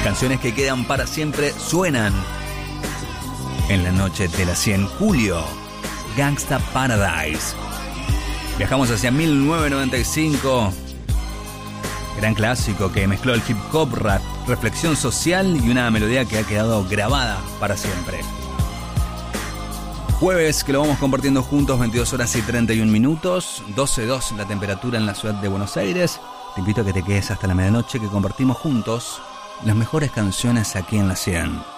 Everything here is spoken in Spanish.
Canciones que quedan para siempre suenan en la noche de la 100. Julio, Gangsta Paradise. Viajamos hacia 1995. Gran clásico que mezcló el hip hop, rap, reflexión social y una melodía que ha quedado grabada para siempre. Jueves que lo vamos compartiendo juntos, 22 horas y 31 minutos, 12.2 la temperatura en la ciudad de Buenos Aires. Te invito a que te quedes hasta la medianoche, que compartimos juntos las mejores canciones aquí en la 100.